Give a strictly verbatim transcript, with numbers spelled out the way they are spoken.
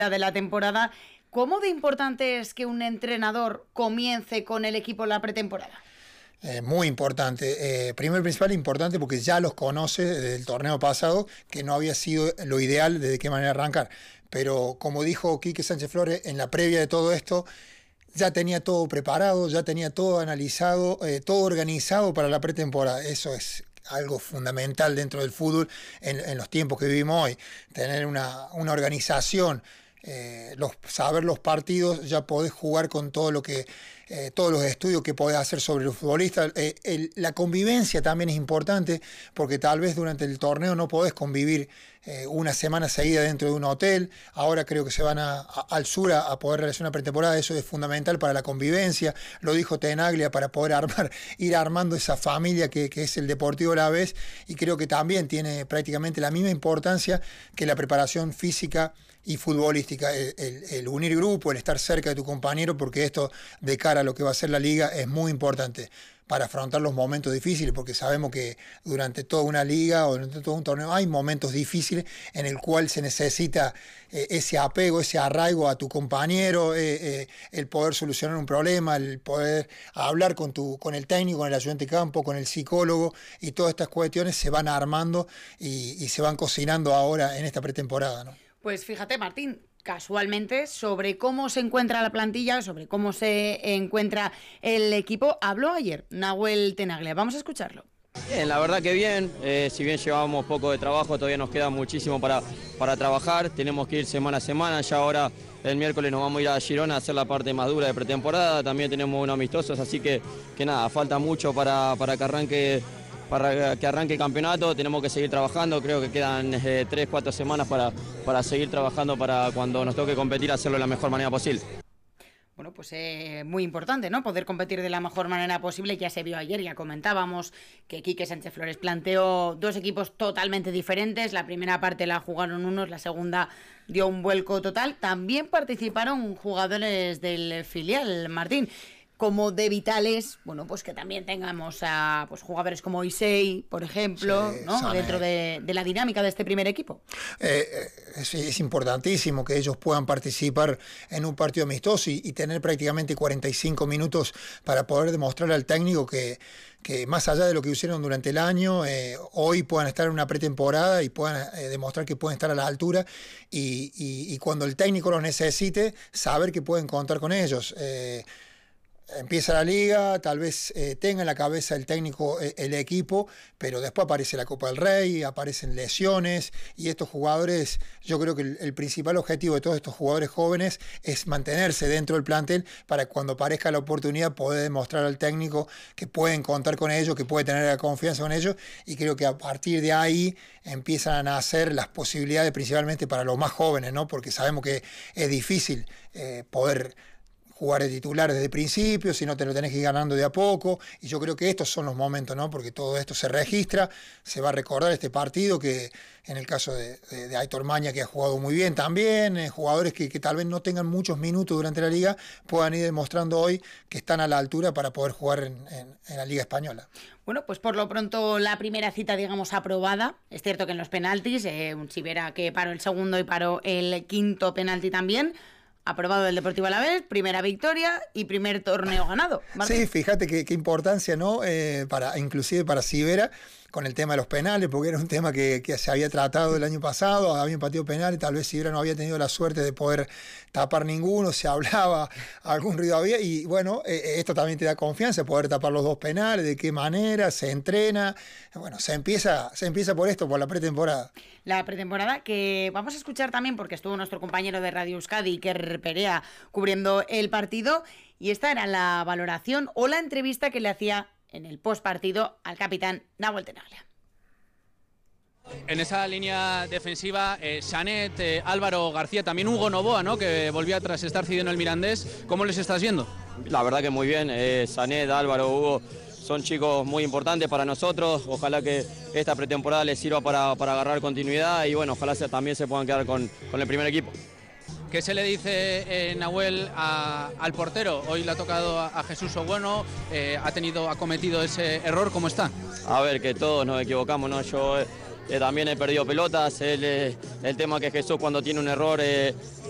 de la temporada. ¿Cómo de importante es que un entrenador comience con el equipo la pretemporada? Eh, muy importante. Eh, primero y principal, importante porque ya los conoce desde el torneo pasado, que no había sido lo ideal de qué manera arrancar. Pero como dijo Quique Sánchez Flores, en la previa de todo esto, ya tenía todo preparado, ya tenía todo analizado, eh, todo organizado para la pretemporada. Eso es algo fundamental dentro del fútbol en, en los tiempos que vivimos hoy. Tener una, una organización, eh, los, saber los partidos, ya podés jugar con todo lo que... Eh, todos los estudios que podés hacer sobre los futbolistas. Eh, el, la convivencia también es importante, porque tal vez durante el torneo no podés convivir eh, una semana seguida dentro de un hotel. Ahora creo que se van a, a, al sur a, a poder realizar una pretemporada. Eso es fundamental para la convivencia. Lo dijo Tenaglia, para poder armar, ir armando esa familia que, que es el Deportivo Alavés, y creo que también tiene prácticamente la misma importancia que la preparación física y futbolística, el, el, el unir grupo, el estar cerca de tu compañero, porque esto de cara a lo que va a ser la liga es muy importante para afrontar los momentos difíciles, porque sabemos que durante toda una liga o durante todo un torneo hay momentos difíciles en el cual se necesita eh, ese apego, ese arraigo a tu compañero, eh, eh, el poder solucionar un problema, el poder hablar con, tu, con el técnico, con el ayudante de campo, con el psicólogo, y todas estas cuestiones se van armando y, y se van cocinando ahora en esta pretemporada, ¿no? Pues fíjate, Martín, casualmente sobre cómo se encuentra la plantilla, sobre cómo se encuentra el equipo, habló ayer Nahuel Tenaglia. Vamos a escucharlo. Bien, la verdad que bien, eh, si bien llevábamos poco de trabajo, todavía nos queda muchísimo para, para trabajar, tenemos que ir semana a semana, ya ahora el miércoles nos vamos a ir a Girona a hacer la parte más dura de pretemporada, también tenemos unos amistosos, así que, que nada, falta mucho para, para que arranque para que arranque el campeonato, tenemos que seguir trabajando, creo que quedan eh, tres, cuatro semanas para, para seguir trabajando para cuando nos toque competir hacerlo de la mejor manera posible. Bueno, pues eh, muy importante, ¿no? Poder competir de la mejor manera posible. Ya se vio ayer, ya comentábamos que Quique Sánchez Flores planteó dos equipos totalmente diferentes. La primera parte la jugaron unos, la segunda dio un vuelco total. También participaron jugadores del filial, Martín. Como de vitales, bueno, pues que también tengamos a pues jugadores como Isei, por ejemplo, sí, ¿no? Dentro de, de la dinámica de este primer equipo. Eh, es, es importantísimo que ellos puedan participar en un partido amistoso y, y tener prácticamente cuarenta y cinco minutos para poder demostrar al técnico que, que más allá de lo que hicieron durante el año, eh, hoy puedan estar en una pretemporada y puedan eh, demostrar que pueden estar a la altura, y, y, y cuando el técnico los necesite, saber que pueden contar con ellos. Eh, Empieza la liga, tal vez eh, tenga en la cabeza el técnico eh, el equipo, pero después aparece la Copa del Rey, aparecen lesiones, y estos jugadores, yo creo que el, el principal objetivo de todos estos jugadores jóvenes es mantenerse dentro del plantel para cuando aparezca la oportunidad poder demostrar al técnico que pueden contar con ellos, que puede tener la confianza con ellos, y creo que a partir de ahí empiezan a nacer las posibilidades principalmente para los más jóvenes, ¿no? Porque sabemos que es difícil eh, poder jugar de titular desde el principio, si no te lo tenés que ir ganando de a poco, y yo creo que estos son los momentos, ¿no? Porque todo esto se registra, se va a recordar este partido, que en el caso de, de, de Aitor Maña, que ha jugado muy bien también, eh, jugadores que, que tal vez no tengan muchos minutos durante la liga, puedan ir demostrando hoy que están a la altura para poder jugar en, en, en la Liga Española. Bueno, pues por lo pronto la primera cita, digamos, aprobada. Es cierto que en los penaltis, eh, Sivera que paró el segundo y paró el quinto penalti también. Aprobado el Deportivo Alavés, primera victoria y primer torneo ganado. Martín. Sí, fíjate qué, qué importancia, ¿no? Eh, para, inclusive para Sivera, con el tema de los penales, porque era un tema que, que se había tratado el año pasado, había partido penal y tal vez Sivera no había tenido la suerte de poder tapar ninguno, se hablaba, algún ruido había, y bueno, eh, esto también te da confianza, poder tapar los dos penales, de qué manera, se entrena, bueno, se empieza, se empieza por esto, por la pretemporada. La pretemporada que vamos a escuchar también porque estuvo nuestro compañero de Radio Euskadi, Iker Perea, cubriendo el partido, y esta era la valoración o la entrevista que le hacía en el postpartido al capitán Nahuel Tenaglia. En esa línea defensiva, eh, Sanet, eh, Álvaro García, también Hugo Novoa, ¿no? Que volvía tras estar cedido en el Mirandés. ¿Cómo les estás viendo? La verdad que muy bien, eh, Sanet, Álvaro, Hugo, son chicos muy importantes para nosotros. Ojalá que esta pretemporada les sirva para, para agarrar continuidad y bueno, ojalá se, también se puedan quedar con, con el primer equipo. ¿Qué se le dice, eh, Nahuel, a, al portero? Hoy le ha tocado a, a Jesús Ogueno, eh, ha tenido, ha cometido ese error, ¿cómo está? A ver, que todos nos equivocamos, ¿no? Yo eh, también he perdido pelotas, el, eh, el tema que Jesús cuando tiene un error eh,